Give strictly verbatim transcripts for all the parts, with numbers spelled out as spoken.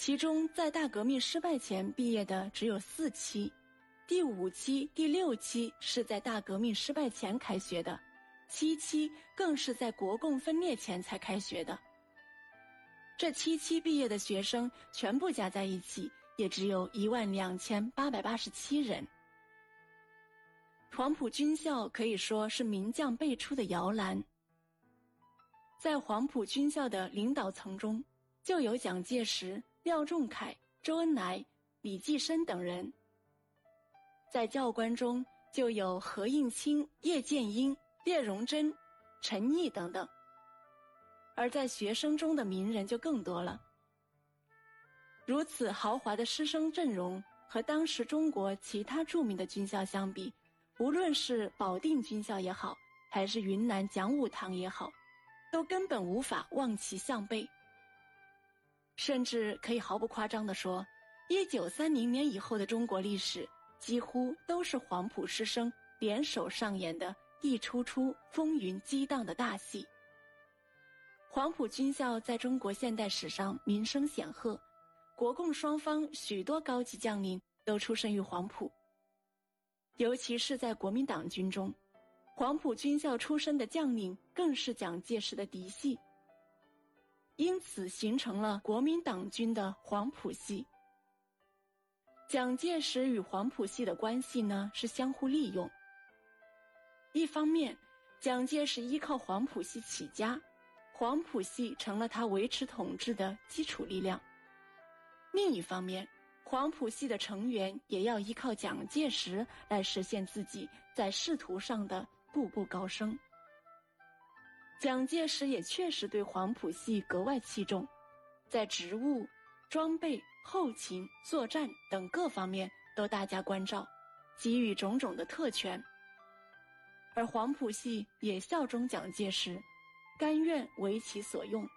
其中在大革命失败前毕业的只有四期，第五期、第六期是在大革命失败前开学的，七期更是在国共分裂前才开学的。这七期毕业的学生全部加在一起，也只有一万两千八百八十七人。黄埔军校可以说是名将辈出的摇篮。在黄埔军校的领导层中，就有蒋介石、廖仲恺、周恩来、李济深等人。在教官中就有何应钦、叶剑英、聂荣臻、陈毅等等。而在学生中的名人就更多了。如此豪华的师生阵容和当时中国其他著名的军校相比，无论是保定军校也好，还是云南讲武堂也好，都根本无法望其项背。甚至可以毫不夸张地说，一九三零年以后的中国历史几乎都是黄埔师生联手上演的一出出风云激荡的大戏。黄埔军校在中国现代史上名声显赫，国共双方许多高级将领都出身于黄埔。尤其是在国民党军中，黄埔军校出身的将领更是蒋介石的嫡系，因此形成了国民党军的黄埔系。蒋介石与黄埔系的关系呢，是相互利用。一方面，蒋介石依靠黄埔系起家，黄埔系成了他维持统治的基础力量。另一方面，黄埔系的成员也要依靠蒋介石来实现自己在仕途上的步步高升。蒋介石也确实对黄埔系格外器重，在职务、装备、后勤、作战等各方面都大加关照，给予种种的特权。而黄埔系也效忠蒋介石，甘愿为其所用。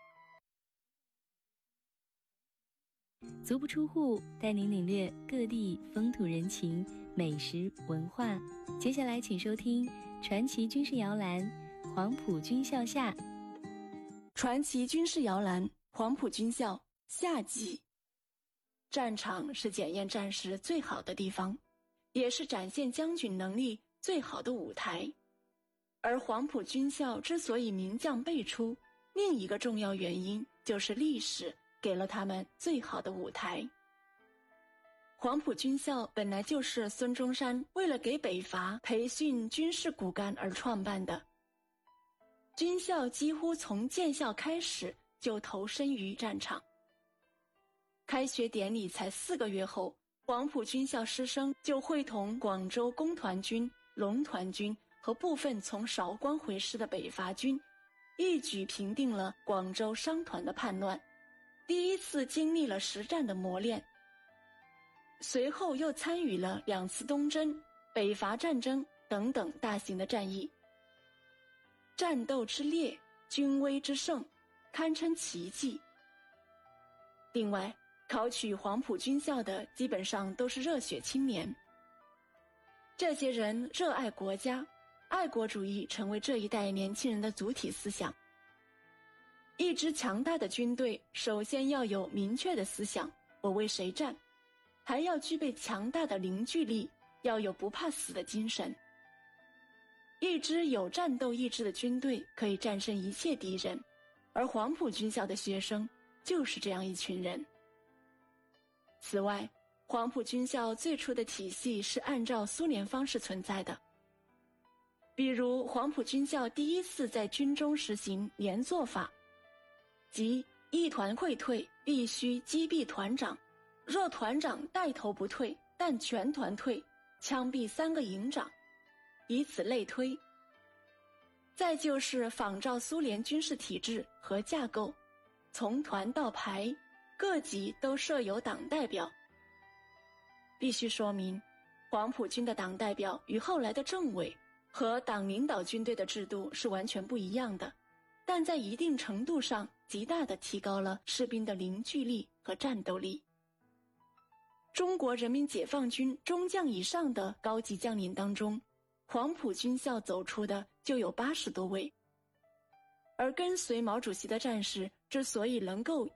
足不出户，带您领略各地风土人情、美食文化。接下来请收听传奇军事摇篮黄埔军校下。 传奇军事摇篮黄埔军校下集。战场是检验战士最好的地方，也是展现将军能力最好的舞台。而黄埔军校之所以名将辈出，另一个重要原因就是历史给了他们最好的舞台。黄埔军校本来就是孙中山为了给北伐培训军事骨干而创办的，军校几乎从建校开始就投身于战场。开学典礼才四个月后，黄埔军校师生就会同广州工团军、龙团军和部分从韶关回师的北伐军，一举平定了广州商团的叛乱，第一次经历了实战的磨练。随后又参与了两次东征、北伐战争等等大型的战役，战斗之烈，军威之盛，堪称奇迹。另外，考取黄埔军校的基本上都是热血青年，这些人热爱国家，爱国主义成为这一代年轻人的主体思想。一支强大的军队首先要有明确的思想，我为谁战，还要具备强大的凝聚力，要有不怕死的精神。一支有战斗意志的军队可以战胜一切敌人，而黄埔军校的学生就是这样一群人。此外，黄埔军校最初的体系是按照苏联方式存在的。比如黄埔军校第一次在军中实行连坐法，即一团溃退必须击毙团长，若团长带头不退，但全团退，枪毙三个营长，以此类推。再就是仿照苏联军事体制和架构，从团到排，各级都设有党代表。必须说明，黄埔军的党代表与后来的政委和党领导军队的制度是完全不一样的，但在一定程度上极大地提高了士兵的凝聚力和战斗力。中国人民解放军中将以上的高级将领当中，黄埔军校走出的就有八十多位。而跟随毛主席的战士之所以能够